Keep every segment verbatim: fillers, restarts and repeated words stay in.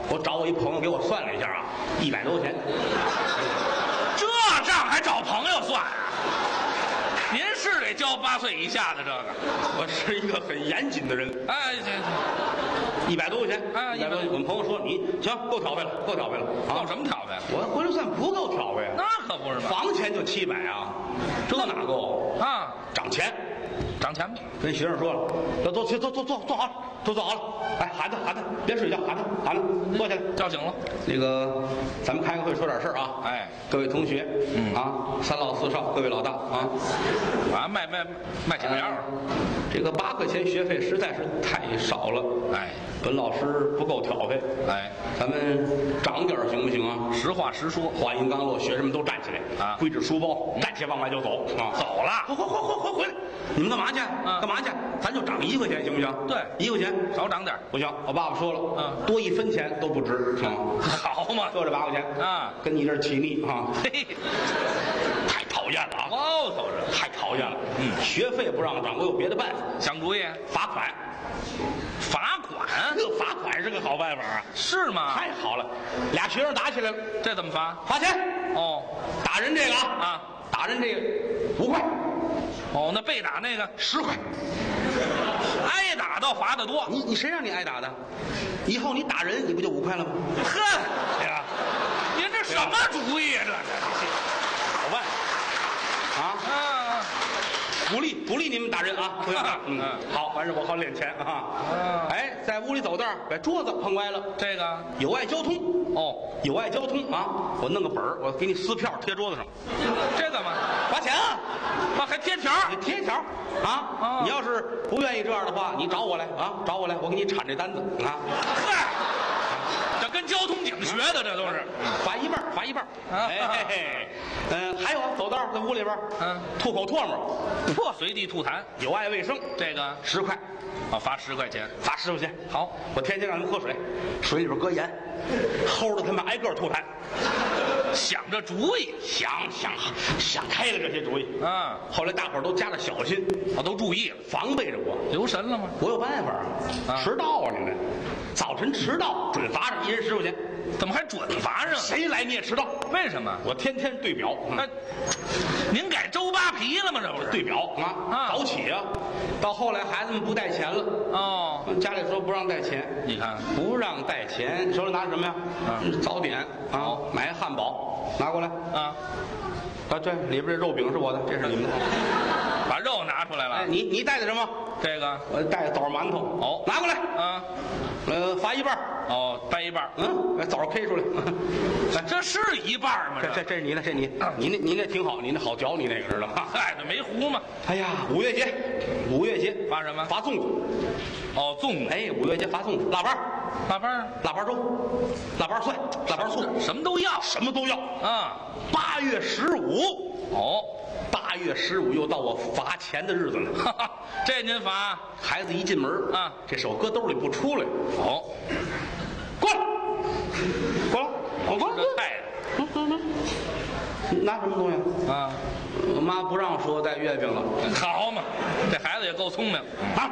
我找我一朋友给我算了一下啊，一百多块钱。 这账还找朋友算啊？您是得交八岁以下的这个？ 我是一个很严谨的人。 哎，这这一百多块钱， 啊一百多。我们朋友说你行，够挑费了，够挑费了啊！ 够什么挑费？ 我回来算不够挑费啊， 那可不是嘛。 房钱就七百啊，这哪够啊？ 涨钱。 涨钱吧。 跟学生说了，都都都都坐坐好了，都坐好了。哎，孩子孩子，别睡觉，孩子孩子，坐下来。 叫醒了。 那个，咱们开个会，说点事儿啊。 哎， 各位同学， 嗯啊，三老四少，各位老大啊， 啊，卖卖卖几个样儿？ 这个八块钱学费实在是太少了。 哎， 本老师不够挑费。 哎， 咱们涨点儿行不行啊？ 实话实说。 话音刚落，学生们都站起来啊归置书包，站起来往外就走啊， 走了。 回回回回回回来！你们干嘛去？干嘛去？咱就涨一块钱行不行？ 对， 一块钱少涨点儿。 不行。我爸爸说了， 嗯， 多一分钱都不值啊。 好嘛， 就这八块钱啊， 跟你这儿起腻啊， 嘿， 太讨厌了啊！ 哦，头着太讨厌了。 嗯， 学费不让涨，我有别的办法。 想主意， 罚款。 罚款？ 这罚款是个好办法啊！ 是吗？ 太好了，俩学生打起来了， 这怎么罚？ 罚钱。 哦， 打人这个啊啊， 打人这个五块， 哦，那被打那个十块。 挨打倒罚的多。 你你谁让你挨打的？以后你打人，你不就五块了吗？ 呵， 对吧？ 您这什么主意啊？这好办啊！ 啊， 鼓励鼓励你们打人啊！不要打。嗯嗯， 好，反正我好敛钱啊。 嗯哎，在屋里走道儿把桌子碰歪了。 这个有碍交通哦， 有碍交通啊！我弄个本儿，我给你撕票贴桌子上， 这干嘛？ 罚钱啊！ 啊，还贴条你贴一条啊！ 哦你要是不愿意这样的话，你找我来啊，找我来，我给你铲这单子啊。 嗨，这跟交通警学的，这都是。 罚一半儿，罚一半儿。 啊哎嘿嘿，嗯，还有啊，走道儿在屋里边儿， 嗯， 吐口唾沫， 嚯，随地吐痰， 有碍卫生， 这个十块， 啊，罚十块钱。 罚十块钱。 好， 我天天让他们喝水，水里边搁盐，齁着他们挨个吐痰。 想着主意想想想开了这些主意， 啊， 后来大伙儿都加了小心， 我都注意了， 防备着我。 留神了吗？ 我有办法啊迟到啊！你们早晨迟到准罚上一人十块钱， 怎么还准罚上？ 谁来你也迟到。 为什么？ 我天天对表， 那您改周扒皮了吗？这不是？ 对表啊， 啊早起啊。到后来孩子们不带钱了， 哦， 家里说不让带钱， 你看不让带钱，手里拿什么呀？ 嗯早点啊好， 买汉堡拿过来。 啊， 啊，这里边这肉饼是我的，这是你们的。 把肉拿出来哎， 了。 你你带的什么？ 这个我带的枣馒头。 哦拿过来。 啊， 呃，罚一半儿。 哦，掰一半儿。 嗯，把枣 K 出来。来， 这是一半儿吗？ 这这这是你的，这是你，你那你那挺好，你那好嚼，你那个知道吗？ 嗨，这没糊吗？ 哎呀，五月节，五月节罚什么罚粽子。 哦，粽子、 哎，五月节罚粽子，腊八儿、 腊八儿， 腊八粥、腊八蒜、腊八醋， 什么都要什么都要。 啊。 八月十五， 哦， 八月十五又到我罚钱的日子了。 哈哈，这您罚孩子一进门啊， 这手搁兜里不出来， 哦， 过来，过来，我过来， 这太嗯嗯嗯拿什么东西？ 啊， 我妈不让说带月饼了。 好嘛，这孩子也够聪明。 啊！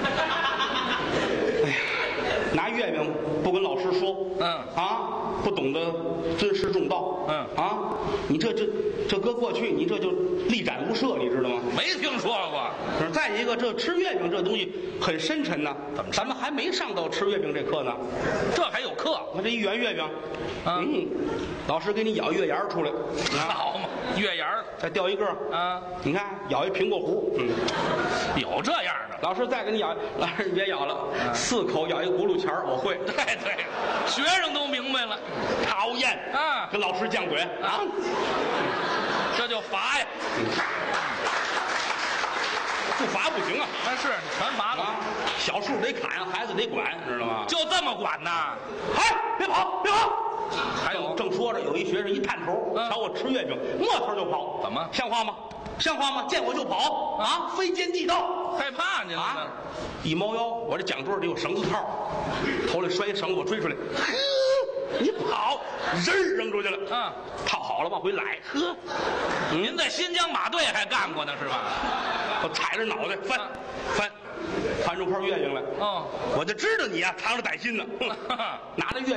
哎呀，拿月饼不跟老师说， 嗯啊，不懂得尊师重道， 嗯啊，你这这这搁过去，你这就力斩无赦，你知道吗？ 没听说过。 再一个，这吃月饼这东西很深沉呐， 怎么吃咱们还没上到吃月饼这课呢。 这还有课？ 我这一圆月饼， 啊嗯，老师给你咬月牙儿出来，啊， 好嘛，月牙儿再掉一个， 啊， 你看咬一苹果核，嗯。 有这样的。 老师再给你咬，老师你别咬了， 啊四口咬一轱辘钱儿我会。 对对，学生都明白了讨厌啊， 跟老师犟嘴啊！ 这就罚呀。 不罚不行啊！ 那是全罚了， 啊，小树得砍，孩子得管，知道吗？ 就这么管呐？ 哎，别跑，别跑！ 还有正说着，有一学生一探头， 嗯瞧我吃月饼，摸头就跑。 怎么像话吗？像话吗？见我就跑啊！非奸即盗害怕您啊了？！ 一猫腰，我这讲桌里有绳子套，头里拴一绳子，我追出来，呵，你跑，人儿扔出去了。 啊， 套好了往回来，呵， 您在新疆马队还干过呢是吧？ 我踩着脑袋翻啊翻，翻出块月饼来。 哦， 我就知道你呀、藏着歹心呢，哼拿着月